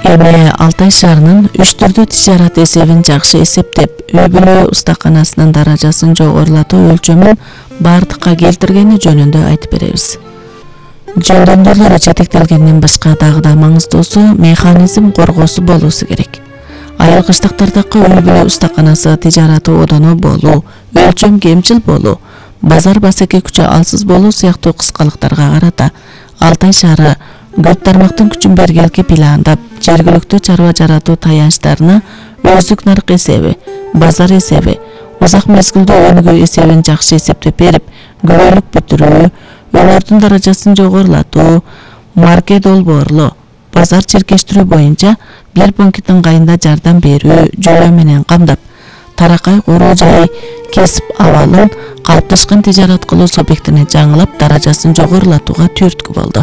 Эми Алтай шаарынын 3 түрдүү тижарат эсебин жакшы эсептеп, үй-бүлө устаканасынын даражасын жогорулатуу өлчөмүн бардыкка келтиргени жөнүндө айтып беребиз. Жөндөмдүүлөр жетектелгенден башка дагы да маңыздуусу механизм коргоосу болуусу керек. Айыл кыштактардагы үй-бүлө устаканасы тижараты одоно болуу, өлчөм кемчил болуу, базар басеке күчү алсыз болуу сыяктуу кыскалыктарга карата Алтай шаары көп тармактын күчүн бергилки пландап, жергиликтүү чарба жаратуу таянычтарына өздүк наркы эсеби, базар эсеби, узак мезгилдүү өнүгүү эсебин жакшы эсептеп берип, көбөлүк бүтүрүү, өнөрдүн даражасын жогорулатуу, маркет долбоорлоо, базар чиркештирүү боюнча бир пункттин ыңгайында жардам берүү жүйө менен камдап, таракай куруу жай кесип абалын калыпташкан тижарат кылуу субъектине жаңылап даражасын жогорулатууга түрткү болду.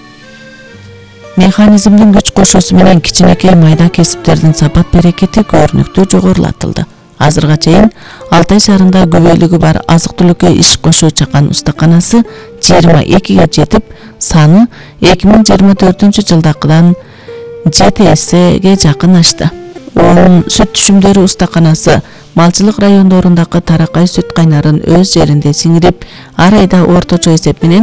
Механизмдин күч кошуусу менен кичинекей майда кесиптердин сапат берекети көрүнүктүү жогорулатылды. Азырга чейин Алтай шаарында көбөйлүгү бар азык-түлүккө иш кошуу чакан устаканасы 22ге жетип, саны 2024-жылдакыдан 7 эсеге жакын ашты. Onun süt түшүмдөрү устаканасы малчылык райондорундагы таракай сүт кайнарын өз жеринде сиңирип, ар айда орточо эсеп менен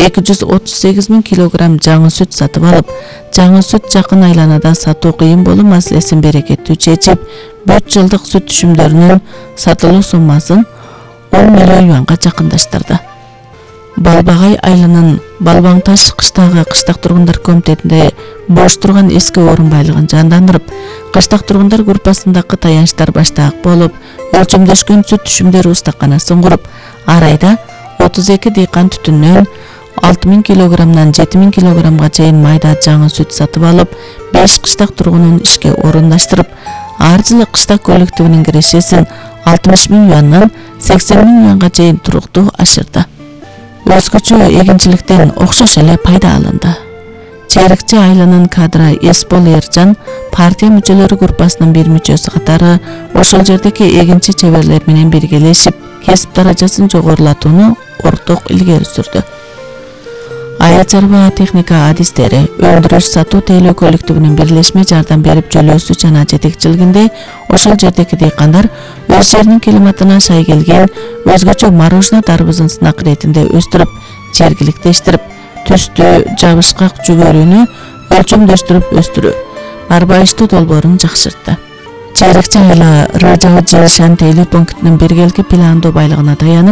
238 000 килограмм жаңы сүт сатып алып, жаңы сүт жакын айланада сатуу кыйын болуу маселесин берекеттүү чечип, 4 жылдык сүт түшүмдөрүнүн сатылуу суммасын 10 миллион юанга жакындаштырды. Балбагай айылынын Балбаңташ кыштагы кыштак тургундар комитетинде бош турган эски орун байлыгын жандандырып, кыштак тургундар группасындагы таянычтар баштаак болуп, өлчөмдөшкөн сүт түшүмдөрү устаканасын куруп, ар айда 32 дыйкан түтүннөн 6000 килограммдан 7000 килограммга чейин майда жаңы сүт сатып алып, 5 кыштак тургунун ишке орундаштырып, ар жылы кыштак коллективинин кирешесин 60 000 юандан 80 000 юанга чейин туруктуу ашырды. Өзгөчө эгинчиликтен окшош эле пайда алынды. Чайрыкчы айылынын кадры Эсбол Эржан партия мүчөлөрү группасынын бир мүчөсү катары ошол жердеги эгинчи чеберлер менен биргелешип, кесип даражасын жогорулатууну орток илгери сүрдү. Айыл чарба техника адистери, өндүрүш сатуу тейлөө коллективинин бирлешме жардам берип жөлөөсү жана жетекчилигинде ошол жердеги дыйкандар өз жеринин климатына шай келген өзгөчө мороженое дарбызын сынак иретинде өстүрүп, жергиликтештирип, түстү, жабышкак жүгөрүнү өлчөмдөштүрүп өстүрүү, арбайыштуу долбоорун жакшыртты. Чайрыкчы айылы Рыжау Жиршан тейлөө пунктунун биргелки пландоо байлыгына таянып,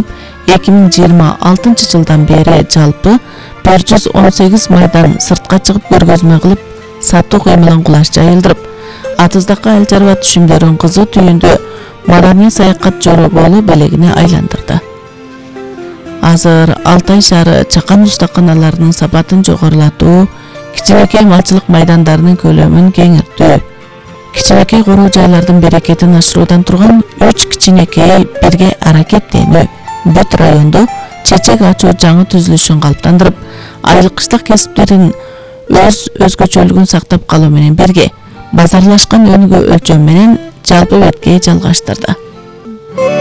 2026 жылдан бери жалпы 118 майдан сыртка чыгып көргөзмө кылып, сатуу кыймылын кулаш жайылдырып, атыздакы айыл чарба түшүмдөрүн кызуу түйүндө маданий саякат жороболу белегине айландырды. Азыр Алтай шаары чакан устаканаларынын сапатын жогорулатуу, кичинекей малчылык майдандарынын көлөмүн кеңиртүү, кичинекей коруу жайлардын берекетин ашыруудан турган 3 кичинекей бирге аракеттенүү, бүт райондо чечек ачуу жаңы түзүлүшүн калыптандырып, айыл кыштак кесиптерин өз өзгөчөлүгүн сактап калуу менен бирге базарлашкан өнүгүү өлчөм менен жалпы бетке жалгаштырды.